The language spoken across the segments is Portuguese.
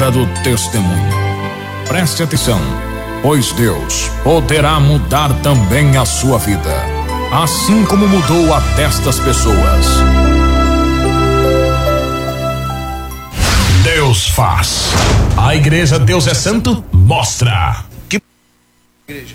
hora do testemunho. Preste atenção, pois Deus poderá mudar também a sua vida, assim como mudou a destas pessoas. Deus faz. A igreja Deus é Santo mostra. Que igreja?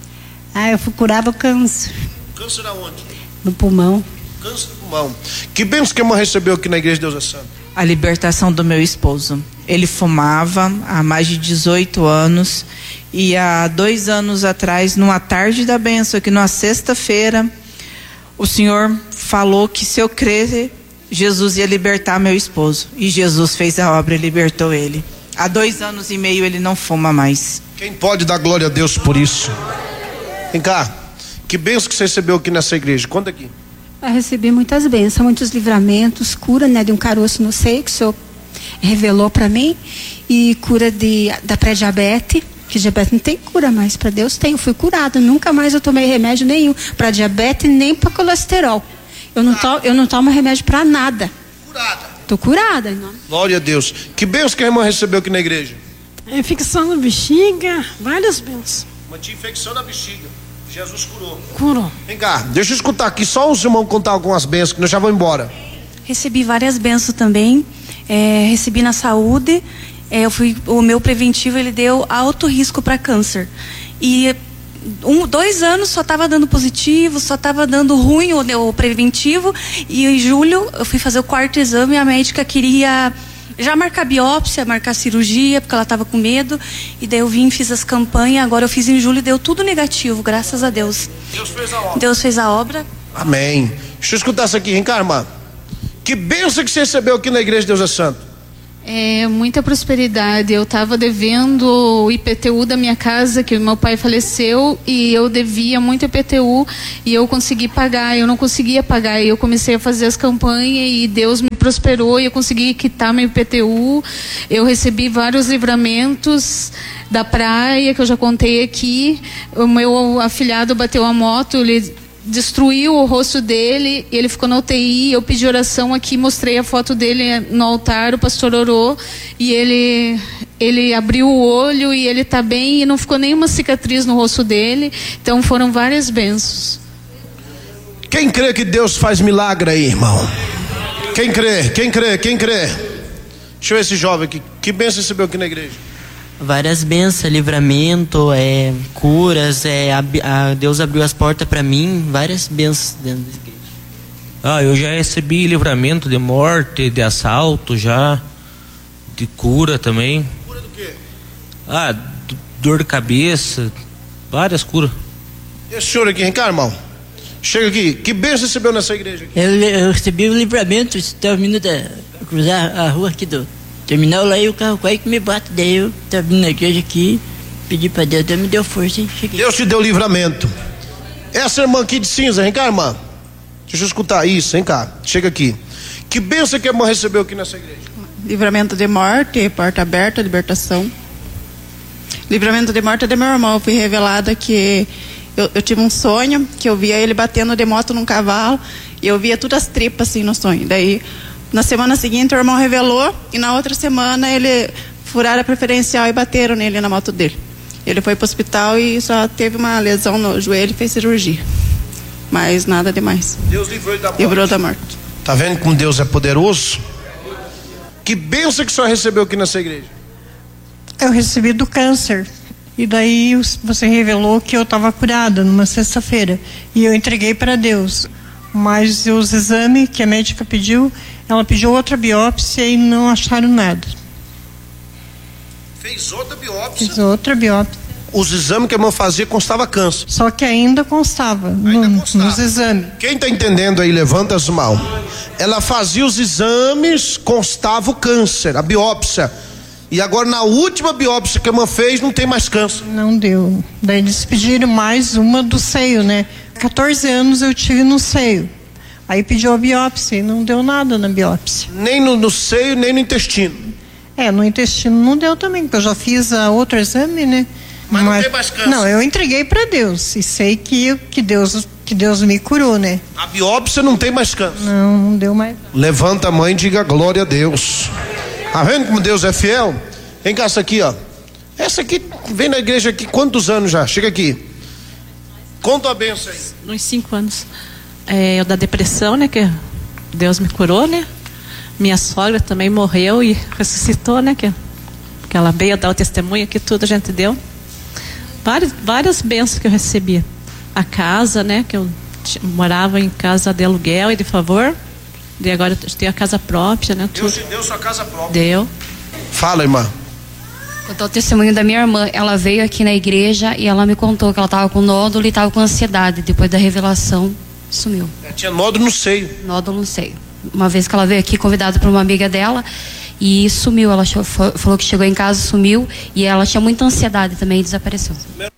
Eu fui curada do câncer. Câncer aonde? No pulmão. Câncer no pulmão. Que bênção que a irmã recebeu aqui na igreja Deus é Santo? A libertação do meu esposo. Ele fumava há mais de 18 anos e há 2 anos atrás, numa tarde da bênção, que numa sexta-feira, o Senhor falou que se eu crer, Jesus ia libertar meu esposo. E Jesus fez a obra e libertou ele. Há 2 anos e meio ele não fuma mais. Quem pode dar glória a Deus por isso? Vem cá. Que bênção que você recebeu aqui nessa igreja? Conta aqui. Eu recebi muitas bênçãos, muitos livramentos, cura, né, de um caroço no seio que o Senhor revelou para mim, e cura da pré-diabetes, que diabetes não tem cura mais, para Deus tem. Eu fui curada, nunca mais eu tomei remédio nenhum para diabetes nem para colesterol. Eu não tomo remédio para nada. Curada. Tô curada, não. Glória a Deus. Que bênção que a irmã recebeu aqui na igreja? Infecção na bexiga, várias bênçãos. Uma infecção na bexiga. Jesus curou. Curou. Vem cá, deixa eu escutar aqui só os irmãos contar algumas bênçãos que nós já vamos embora. Recebi várias bênçãos também. Recebi na saúde. O meu preventivo, ele deu alto risco para câncer. E 2 anos só estava dando positivo, só estava dando ruim o preventivo. E em julho eu fui fazer o 4º exame e a médica queria já marcar biópsia, marcar cirurgia, porque ela estava com medo. E daí eu vim, fiz as campanhas. Agora eu fiz em julho e deu tudo negativo, graças a Deus. Deus fez a obra. Deus fez a obra. Amém. Deixa eu escutar isso aqui, vem cá, irmã. Que bênção que você recebeu aqui na igreja Deus é Santo? Muita prosperidade. Eu estava devendo o IPTU da minha casa, que meu pai faleceu, e eu devia muito IPTU e eu consegui pagar. Eu não conseguia pagar e eu comecei a fazer as campanhas e Deus me prosperou e eu consegui quitar meu IPTU. Eu recebi vários livramentos da praia, que eu já contei aqui. O meu afilhado bateu a moto, ele destruiu o rosto dele, ele ficou na UTI. Eu pedi oração aqui, mostrei a foto dele no altar, o pastor orou e ele abriu o olho e ele está bem e não ficou nenhuma cicatriz no rosto dele. Então foram várias bênçãos. Quem crê que Deus faz milagre aí, irmão? Quem crê? Quem crê? Quem crê? Deixa eu ver esse jovem aqui. Que bênção recebeu aqui na igreja? Várias bênçãos, livramento, curas, Deus abriu as portas para mim, várias bênçãos dentro da igreja. Eu já recebi livramento de morte, de assalto já, de cura também. Cura do quê? Dor de cabeça, várias curas. Esse senhor aqui, vem cá, irmão. Chega aqui. Que bênção recebeu nessa igreja aqui? Eu recebi o livramento, estava vindo cruzar a rua aqui do terminal lá, e o carro quase que me bate. Daí eu estava vindo na igreja aqui, pedi para Deus, Deus me deu força e cheguei. Deus te deu livramento. Essa irmã aqui de cinza, vem cá, irmã. Deixa eu escutar isso, vem cá. Chega aqui. Que bênção que a irmã recebeu aqui nessa igreja? Livramento de morte, porta aberta, libertação. Livramento de morte é de meu irmão. Eu fui revelada que eu tive um sonho, que eu via ele batendo de moto num cavalo, e eu via todas as tripas assim no sonho. Daí na semana seguinte o irmão revelou, e na outra semana ele furaram a preferencial e bateram nele na moto dele. Ele foi para o hospital e só teve uma lesão no joelho e fez cirurgia, mas nada demais. Deus livrou ele da morte. Livrou da morte. Tá vendo como Deus é poderoso? Que bênção que o senhor recebeu aqui nessa igreja? Eu recebi do câncer. E daí você revelou que eu estava curada numa sexta-feira. E eu entreguei para Deus. Mas os exames que a médica pediu, ela pediu outra biópsia e não acharam nada. Fez outra biópsia? Fiz outra biópsia. Os exames que a irmã fazia constava câncer. Só que ainda constava, nos exames. Quem está entendendo aí, levanta as mãos. Ela fazia os exames, constava o câncer, a biópsia. E agora na última biópsia que a irmã fez, não tem mais câncer. Não deu. Daí eles pediram mais uma do seio, né? 14 anos eu tive no seio. Aí pediu a biópsia e não deu nada na biópsia. Nem no seio, nem no intestino. No intestino não deu também, porque eu já fiz outro exame, né? Mas não tem mais câncer. Não, eu entreguei para Deus e sei que Deus me curou, né? A biópsia não tem mais câncer. Não deu mais. Levanta a mão e diga glória a Deus. Tá vendo como Deus é fiel? Vem cá, essa aqui, ó. Essa aqui vem na igreja aqui quantos anos já? Chega aqui. Conta a benção aí. Uns 5 anos. Eu da depressão, né? Que Deus me curou, né? Minha sogra também morreu e ressuscitou, né? Que ela veio dar o testemunho que tudo a gente deu. Várias bênçãos que eu recebi. A casa, né? Que eu morava em casa de aluguel e de favor. E agora eu tenho a casa própria, né? Deus te deu sua casa própria. Deu. Fala, irmã. Contou o testemunho da minha irmã. Ela veio aqui na igreja e ela me contou que ela estava com nódulo e estava com ansiedade. Depois da revelação, sumiu. Ela tinha nódulo no seio. Nódulo no seio. Uma vez que ela veio aqui, convidada por uma amiga dela, e sumiu. Ela falou que chegou em casa, sumiu, e ela tinha muita ansiedade também e desapareceu.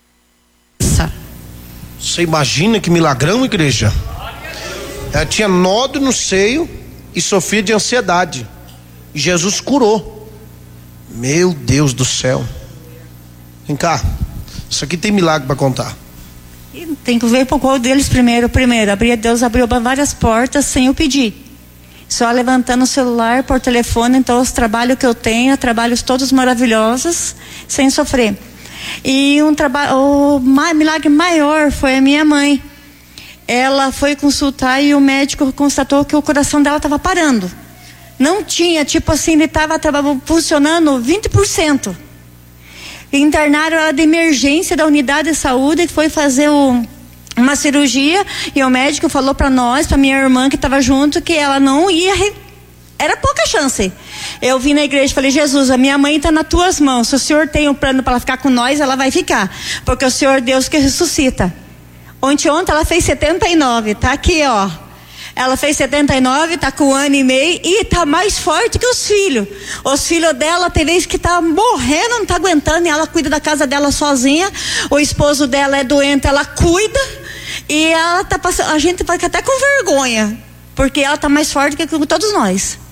Você imagina que milagrão, igreja? Ela tinha nódulo no seio e sofria de ansiedade. E Jesus curou. Meu Deus do céu. Vem cá. Isso aqui tem milagre para contar. Tem que ver por qual deles primeiro. Deus abriu várias portas sem eu pedir. Só levantando o celular, por telefone. Então os trabalhos que eu tenho, trabalhos todos maravilhosos, sem sofrer. E o milagre maior foi a minha mãe. Ela foi consultar e o médico constatou que o coração dela estava parando. Não tinha, tipo assim, ele estava funcionando 20%. Internaram ela de emergência da unidade de saúde, foi fazer uma cirurgia, e o médico falou para nós, para minha irmã que estava junto, que ela não ia, era pouca chance. Eu vim na igreja e falei: Jesus, a minha mãe está nas tuas mãos, se o Senhor tem um plano para ela ficar com nós, ela vai ficar, porque o Senhor é Deus que ressuscita. Ontem ela fez 79, tá aqui, ó. Ela fez 79, tá com 1 ano e meio e tá mais forte que os filhos. Os filhos dela tem vezes que tá morrendo, não tá aguentando, e ela cuida da casa dela sozinha. O esposo dela é doente, ela cuida, e ela tá passando, a gente fica até com vergonha, porque ela tá mais forte que todos nós.